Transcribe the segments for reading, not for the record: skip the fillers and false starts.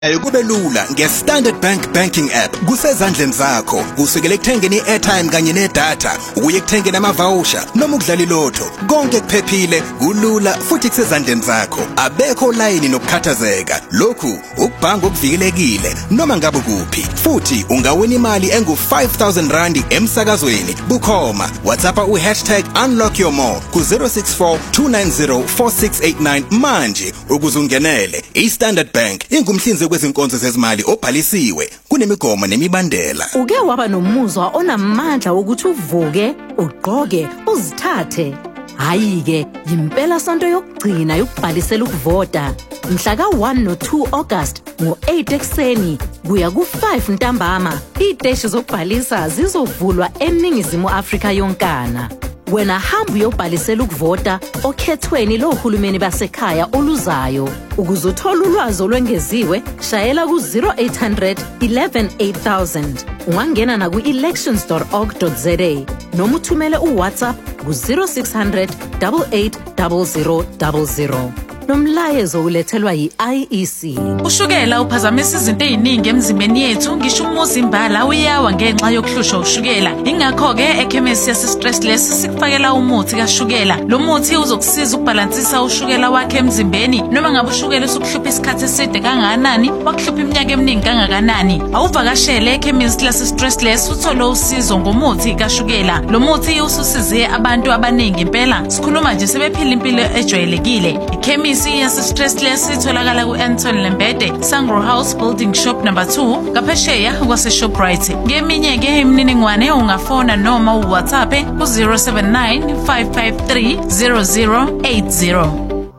Kube lula nge-Standard Bank Banking App kusezandleni zakho kusukela ekuthengeni i-airtime kanye nedata uye ekuthengeni ama-voucher noma ukudlala ilotho konke kuphephile kulula futhi kusezandleni zakho abekho layini nokukhathazeka lokhu ukubhanga okuvikelekile noma ngabe kuphi futhi ungawina imali engu-5,000 rand emsakazweni bukhoma WhatsAppa #UnlockYourMore ku-064 290 4689 manje ukuze ungenele iStandard Bank ingumhlinzeki kwezinkonzo zezimali obhalisiwe kunemigomo nemibandela. Uke waba nomuzwa onamandla ukuthi uvuke, ugqoke, uzithathe. Hayi-ke, yimpela sonto yokugcina yokubhalisela ukuvota. Mhla ka-1 no-2 August ngo-8 ekuseni kuya ku-5 ntambama, iy'teshi zokubhalisa zizovulwa eNingizimu Afrika yonkana. Wena hamba uyobhalisela ukuvota okhethweni lohulumeni basekhaya oluzayo. Ukuze uthole ulwazi olwengeziwe, shayela ku-0800 11 8000. Ungangena na ku-elections.org.za noma uthumele uWhatsApp ku-0600 88 0000. Nomlayezo ulethelwa yi-IEC. Ushukela uphazamisa izinto eziningi emzimbeni yethu, ngisho umuzimbala uyawa ngenxa yokuhlushwa ushukela. Ingakho ke ekhemisi yase-Stressless sikufakela umuthi kashukela. Lo muthi uzokusiza ukubalansisa ushukela wakhe emzimbeni noma ngabe ushukela usukuhlupha isikhathi eside kangakanani, wakuhlupha iminyaka eminingi kangakanani. Awuvakashele ekhemisi lase-Stressless uthole usizo ngomuthi kashukela. Lo muthi ususize abantu abaningi impela. Sikhuluma nje sebephila impilo ejwayelekile. Ikhemisi yase-Stressless itholakala ku-Anton Lembede, Sangro House Building Shop number 2, ngaphesheya kwase-Shoprite. Ngeminye-ke imininingwane ungafona noma uWhatsApp ku-079 553 0080.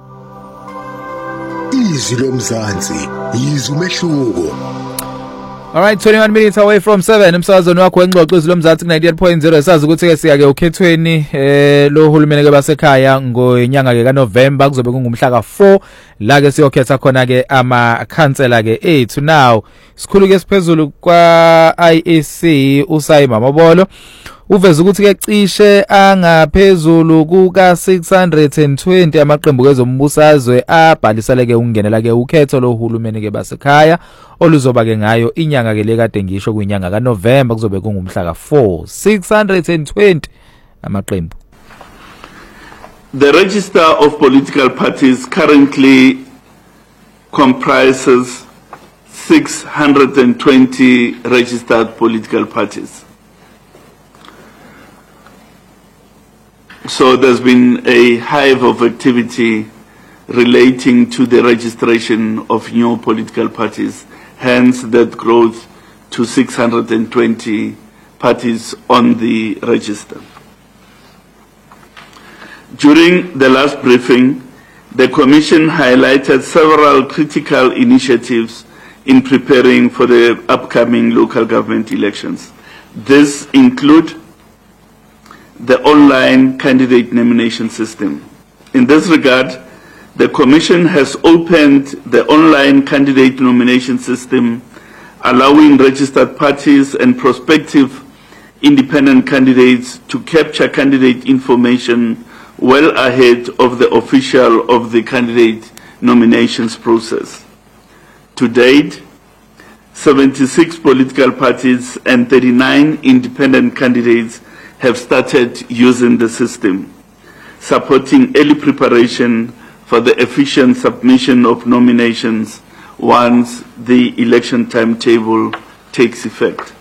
Izwi lomzansi, izwi umehluko. All right, 21 minutes away from 7 emsakazweni wakho wengxoxo izwi lomzansi ku-98.0 sazi ukuthi ke siya ke ukhethweni lo hulumeni ke basekhaya ngonyanga ke kaNovember kuzobe kungumhla ka4 la ke siyokhetha khona ke amakhansela ke ethu. Now sikhulu ke siphezulu kwa IEC uSayima Mabolo uveza ukuthi ke cishe angaphezulu kuka 620 amaqembu kezombusazwe abhalisele ke ukungenela ke ukhetho lohulumeni ke basekhaya oluzoba ke ngayo inyanga ke lekade ngisho kuyinyanga kaNovember kuzobe kungumhla ka4 620 amaqembu. The register of political parties currently comprises 620 registered political parties. So there's been a hive of activity relating to the registration of new political parties, hence that growth to 620 parties on the register. During the last briefing, the Commission highlighted several critical initiatives in preparing for the upcoming local government elections. These include the online candidate nomination system. In this regard, the Commission has opened the online candidate nomination system, allowing registered parties and prospective independent candidates to capture candidate information well ahead of the official of the candidate nominations process. To date, 76 political parties and 39 independent candidates have started using the system, supporting early preparation for the efficient submission of nominations once the election timetable takes effect.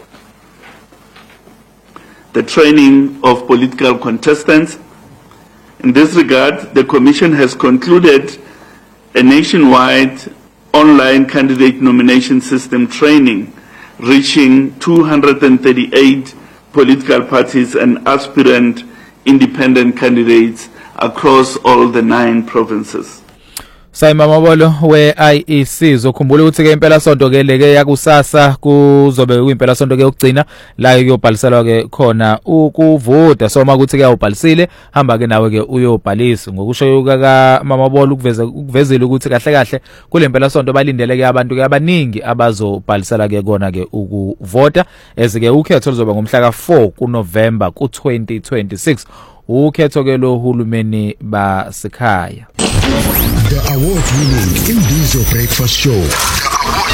The training of political contestants. In this regard, the Commission has concluded a nationwide online candidate nomination system training reaching 238 political parties and aspirant independent candidates across all the 9 provinces. Sayima Mabolo we-IEC zokhumbula ukuthi ke impela sonto ke leke yakusasa kuzobe kuyimpela sonto ke yokugcina la kuyobhaliselwa ke khona ukuvota. So makuthi ke awubhalisile hamba ke nawe ke uyobhalisa. Ngokusho ka Mabolo ukuvezela ukuthi kahle kahle kulempela sonto balindele ke abantu ke abaningi abazobhalisela ke kona ke ukuvota ezike ukhetho luzoba ngomhla ka4 kuNovember ku2026. Ukhetho ke lo hulumeni basekhaya. The award-winning Imbizo Breakfast Show.